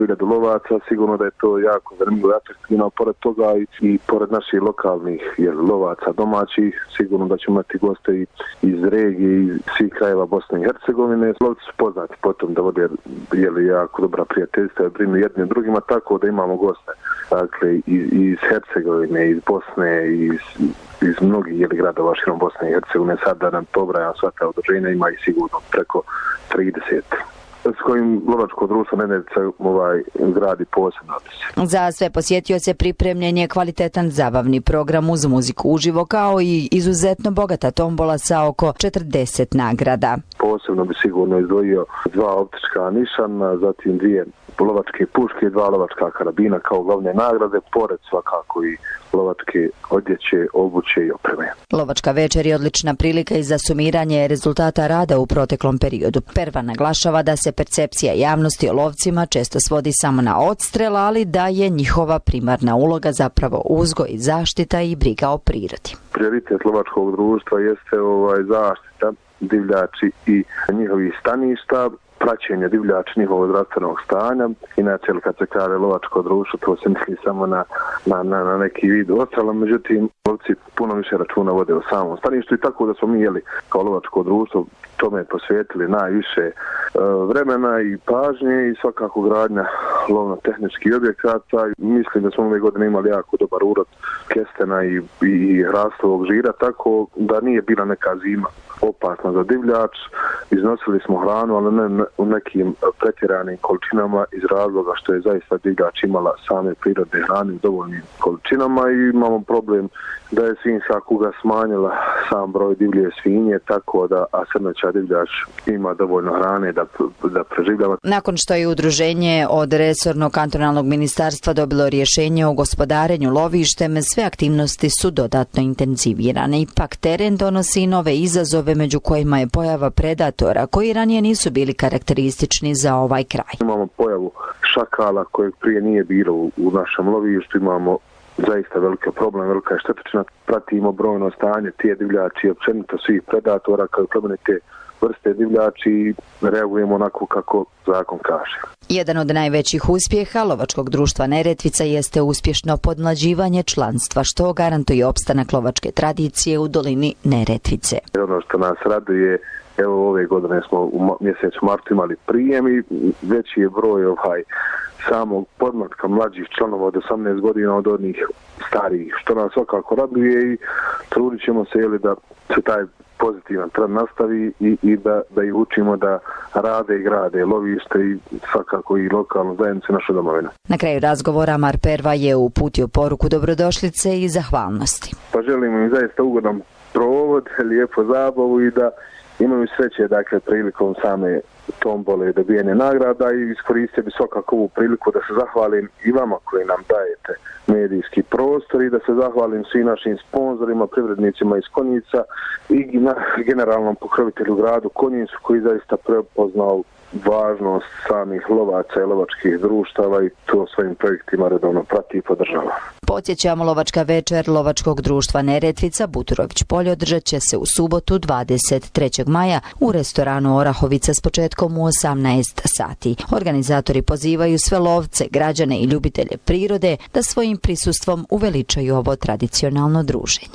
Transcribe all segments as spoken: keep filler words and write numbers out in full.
hiljadu lovaca, sigurno da je to jako zanimljivo i atraktivno, pored toga i, i pored naših lokalnih jel, lovaca domaćih, sigurno da ćemo imati goste i, iz regije i svih krajeva Bosne i Hercegovine. Lovci su poznati potom da vode jel, jako dobra prijateljstva, brinu jednim drugima, tako da imamo goste dakle, iz, iz Hercegovine, iz Bosne, iz iz mnogih jeli, gradova širom Bosne i Hercegovine. Sad da nam pobrajam sva ta udruženja, ima i sigurno preko trideset. S kojim lovačko društvo Neretvica ovaj, gradi posebno odnose. Za sve posjetioce pripremljen je kvalitetan zabavni program uz muziku uživo, kao i izuzetno bogata tombola sa oko četrdeset nagrada. Posebno bi sigurno izdvojio dva optička nišana, zatim dvije lovačke puške i dva lovačka karabina kao glavne nagrade, pored svakako i lovačke odjeće, obuće i opreme. Lovačka večer je odlična prilika i za sumiranje rezultata rada u proteklom periodu. Perva naglašava da se percepcija javnosti o lovcima često svodi samo na odstrel, ali da je njihova primarna uloga zapravo uzgoj, zaštita i briga o prirodi. Prioritet lovačkog društva jeste ovaj zaštita divljači i njihovih staništa, praćenje divljača njihovog zdravstvenog stanja. Inače, kad se kaže lovačko društvo, to se misli samo na, na, na, na neki vid odstrela, međutim, lovci puno više računa vode o samom staništu i tako da smo mi jeli kao lovačko društvo tome posvetili najviše e, vremena i pažnje i svakako gradnja lovno-tehničkih objekata. Mislim da smo ove godine imali jako dobar urod kestena i, i hrastovog žira, tako da nije bila neka zima opasna za divljač. Iznosili smo hranu, ali ne u nekim pretjeranim količinama iz razloga što je zaista divljač imala same prirodne hrane u dovoljnim količinama i imamo problem da je svinjska kuga smanjila sam broj divlje svinje, tako da a srneća divljač ima dovoljno hrane da, da preživljava. Nakon što je udruženje od resornog kantonalnog ministarstva dobilo rješenje o gospodarenju lovištem, sve aktivnosti su dodatno intenzivirane. Ipak teren donosi nove izazove, među kojima je pojava predatora koji ranije nisu bili karakteristični za ovaj kraj. Imamo pojavu šakala kojeg prije nije bilo u, u našem lovištu, imamo zaista velike probleme, velika je štetočina. Pratimo brojno stanje tije divljači i općenito svih predatora kao plemenite vrste divljači i reagujemo onako kako zakon kaže. Jedan od najvećih uspjeha lovačkog društva Neretvica jeste uspješno podmlađivanje članstva, što garantuje opstanak lovačke tradicije u dolini Neretvice. Ono što nas raduje, evo ove godine smo u mjesecu martu imali prijem i veći je broj ovaj samog podmlatka mlađih članova od osamnaest godina od onih starijih, što nas svakako raduje i trudit ćemo se jeli, da se taj pozitivan trend nastavi i, i da, da ih učimo da rade i grade lovište i svakako i lokalnu zajednicu naše domovine. Na kraju razgovora Mar Perva je uputio poruku dobrodošlice i zahvalnosti. Pa želimo im zaista ugodan provod, lijepo zabavu i da imaju sreće dakle prilikom same tombole i dobijene nagrada i iskoristio bi svakako ovu priliku da se zahvalim i vama koji nam dajete medijski prostor i da se zahvalim svim našim sponzorima, privrednicima iz Konjica i na generalnom pokrovitelju gradu Konjicu koji zaista prepoznao važnost samih lovaca i lovačkih društava i to svojim projektima redovno prati i podržava. Podsjećamo, lovačka večer lovačkog društva Neretvica Buturović polje održat će se u subotu dvadeset trećeg maja u restoranu Orahovica s početkom u osamnaest sati. Organizatori pozivaju sve lovce, građane i ljubitelje prirode da svojim prisustvom uveličaju ovo tradicionalno druženje.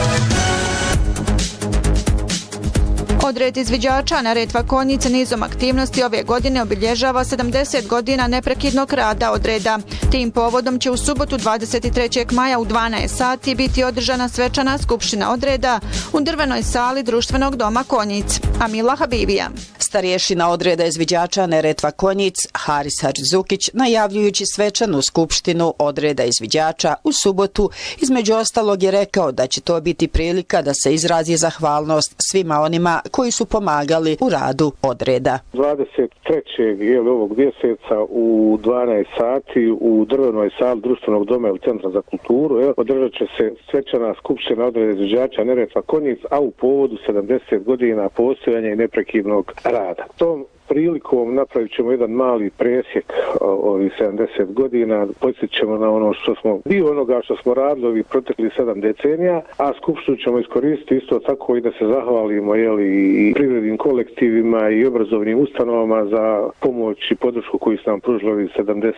Odred izviđača Neretva Konjica nizom aktivnosti ove godine obilježava sedamdeset godina neprekidnog rada odreda. Tim povodom će u subotu dvadeset trećeg maja u dvanaest sati biti održana svečana skupština odreda u drvenoj sali Društvenog doma Konjic. Amila Habibija. Starješina odreda izviđača Neretva Konjic Haris Hadžizukić, najavljujući svečanu skupštinu odreda izviđača u subotu, između ostalog je rekao da će to biti prilika da se izrazi zahvalnost svima onima koji su pomagali u radu odreda. dvadeset trećeg je ovog mjeseca u dvanaest sati u drvenoj sali Društvenog doma ili Centra za kulturu je, održat će se svečana skupština odreda izviđača Neretva Konjic, a u povodu sedamdeset godina postojanja i neprekidnog rada. Tom prilikom napravit ćemo jedan mali presjek ovih sedamdeset godina, podsjetit ćemo na ono što smo, dio onoga što smo radili ovih protekli sedam decenija, a skupštinu ćemo iskoristiti isto tako i da se zahvalimo jeli, i privrednim kolektivima i obrazovnim ustanovama za pomoć i podršku koju su nam pružili ovih sedamdeset